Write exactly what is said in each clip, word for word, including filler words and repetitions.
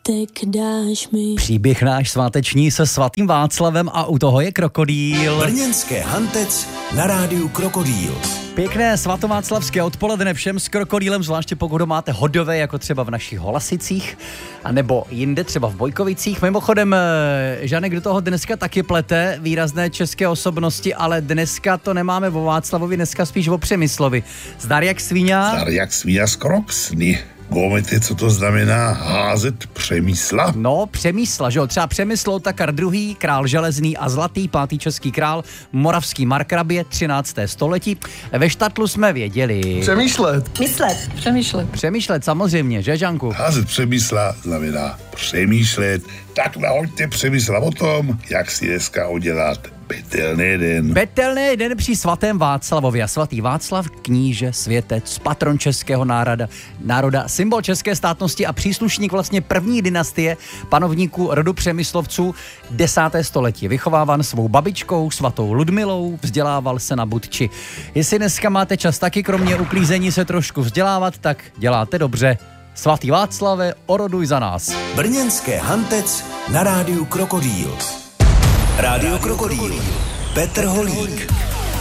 Tak dáš mi. Příběh náš sváteční se svatým Václavem a u toho je krokodýl. Brněnské Hantec na rádiu Krokodýl. Pěkné svatováclavské odpoledne všem s krokodýlem, zvláště pokud ho máte hodové, jako třeba v našich Holasicích, a nebo jinde, třeba v Bojkovicích. Mimochodem, Žanek do toho dneska taky plete výrazné české osobnosti, ale dneska to nemáme o Václavovi, dneska spíš o Přemyslovi. Zdar jak svíňa? Zdar jak svíňa z Kroksny. Víte, co to znamená házet Přemysla? No, Přemysla, že jo, třeba Přemysl Otakar druhý, král železný a zlatý, pátý český král, moravský markrabě, třinácté století. Ve Štatlu jsme věděli. Přemýšlet. Myslet. Přemýšlet. Přemýšlet, samozřejmě, že, Žanku? Házet Přemysla znamená přemýšlet. Tak nahoďte Přemysla o tom, jak si dneska udělat petelný den. Petelný den při svatém Václavovi. A svatý Václav, kníže, světec, patron českého národa, národa, symbol české státnosti a příslušník vlastně první dynastie panovníků rodu Přemyslovců, desáté století. Vychováván svou babičkou, svatou Ludmilou, vzdělával se na Budči. Jestli dneska máte čas taky kromě uklízení se trošku vzdělávat, tak děláte dobře. Svatý Václave, oroduj za nás. Brněnské Hantec na rádiu Krokodýl. Rádio Krokodýl. Petr Holík.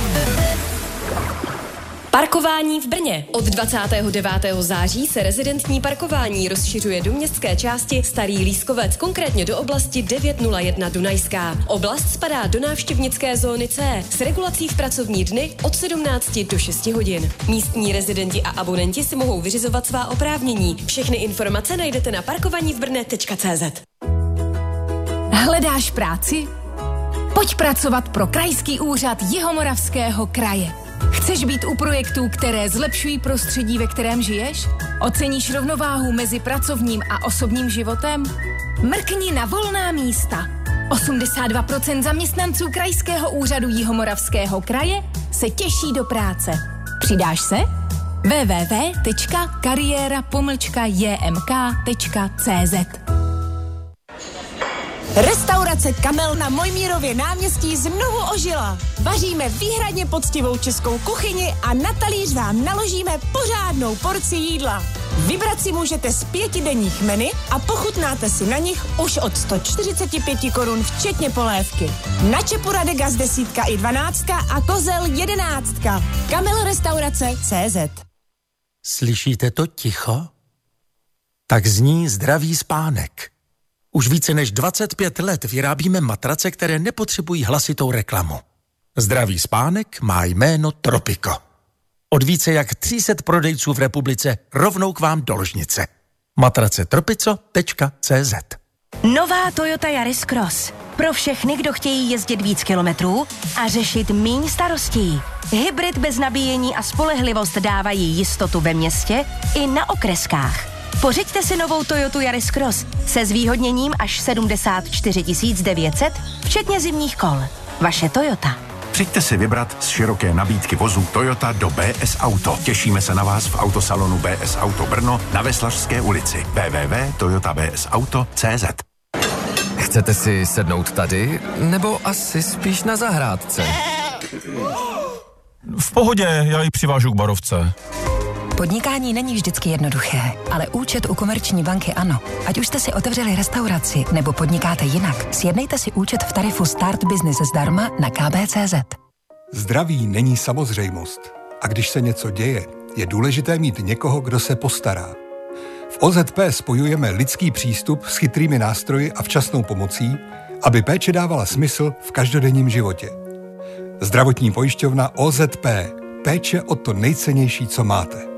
Parkování v Brně. Od dvacátého devátého září se rezidentní parkování rozšiřuje do městské části Starý Lískovec, konkrétně do oblasti devět nula jedna Dunajská. Oblast spadá do návštěvnické zóny C s regulací v pracovní dny od sedmnácti do šesti hodin. Místní rezidenti a abonenti si mohou vyřizovat svá oprávnění. Všechny informace najdete na parkovanívbrne tečka cé zet. Hledáš práci? Pojď pracovat pro Krajský úřad Jihomoravského kraje. Chceš být u projektů, které zlepšují prostředí, ve kterém žiješ? Oceníš rovnováhu mezi pracovním a osobním životem? Mrkni na volná místa. osmdesát dva procent zaměstnanců Krajského úřadu Jihomoravského kraje se těší do práce. Přidáš se? w w w tečka kariéra pomlčka j m k tečka c z. Restaurace Kamel na Mojmírově náměstí znovu ožila. Vaříme výhradně poctivou českou kuchyni a na talíř vám naložíme pořádnou porci jídla. Vybrat si můžete z pěti denních menu a pochutnáte si na nich už od sto čtyřicet pět korun včetně polévky. Na čepu Radega z desítka i dvanáctka a kozel jedenáctka. Kamel restaurace tečka cé zet. Slyšíte to ticho? Tak zní zdravý spánek. Už více než dvacet pět let vyrábíme matrace, které nepotřebují hlasitou reklamu. Zdravý spánek má jméno Tropico. Od více jak tři sta prodejců v republice rovnou k vám do ložnice. matrace tropico tečka cé zet. Nová Toyota Yaris Cross. Pro všechny, kdo chtějí jezdit víc kilometrů a řešit míň starostí. Hybrid bez nabíjení a spolehlivost dávají jistotu ve městě i na okreskách. Pořiďte si novou Toyotu Yaris Cross se zvýhodněním až sedmdesát čtyři tisíc devět set, včetně zimních kol. Vaše Toyota. Přijďte si vybrat z široké nabídky vozů Toyota do bé es Auto. Těšíme se na vás v autosalonu bé es Auto Brno na Veslařské ulici. w w w tečka toyota b s auto tečka cé zet. Chcete si sednout tady, nebo asi spíš na zahrádce? V pohodě, já ji přivážu k barovce. Podnikání není vždycky jednoduché, ale účet u Komerční banky ano. Ať už jste si otevřeli restauraci nebo podnikáte jinak, sjednejte si účet v tarifu Start Business zdarma na k b tečka cé zet. Zdraví není samozřejmost. A když se něco děje, je důležité mít někoho, kdo se postará. V o zet pé spojujeme lidský přístup s chytrými nástroji a včasnou pomocí, aby péče dávala smysl v každodenním životě. Zdravotní pojišťovna o zet pé. Péče o to nejcennější, co máte.